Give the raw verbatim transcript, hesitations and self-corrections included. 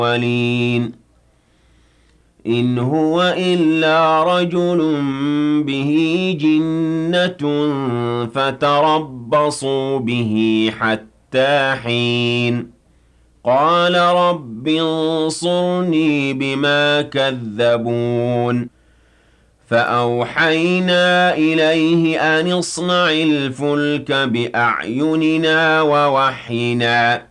الْأَوَّلِينَ إِنْ هُوَ إِلَّا رَجُلٌ بِهِ جِنَّةٌ فَتَرَبَّصُوا بِهِ حَتَّىٰ حِينٍ قَالَ رَبِّ انصُرْنِي بِمَا كَذَّبُونِ فَأَوْحَيْنَا إِلَيْهِ أَنِ اصْنَعِ الْفُلْكَ بِأَعْيُنِنَا وَوَحْيِنَا